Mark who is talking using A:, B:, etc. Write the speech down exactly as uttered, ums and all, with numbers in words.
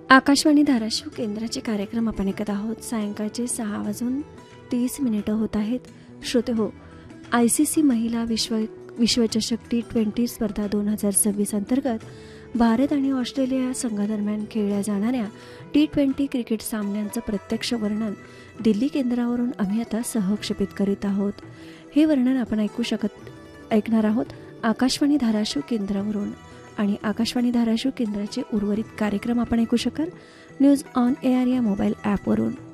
A: आकाशवाणी धाराशिव केंद्राचे कार्यक्रम आपण ऐकत आहोत. सायंकाळचे सहा वाजून तीस मिनिटं होत आहेत. श्रोते हो, आय सी सी महिला विश्व विश्वचषक टी ट्वेंटी स्पर्धा दोन हजार सव्वीस अंतर्गत भारत आणि ऑस्ट्रेलिया या संघादरम्यान खेळल्या जाणाऱ्या टी ट्वेंटी क्रिकेट सामन्यांचं प्रत्यक्ष वर्णन दिल्ली केंद्रावरून आम्ही आता सहक्षेपित करीत आहोत. हे वर्णन आपण ऐकू शकत ऐकणार आहोत आकाशवाणी धाराशिव केंद्रावरून. आणि आकाशवाणी धाराशिव केंद्राचे उर्वरित कार्यक्रम आपण ऐकू शकाल न्यूज ऑन एअर या मोबाईल ॲपवरून.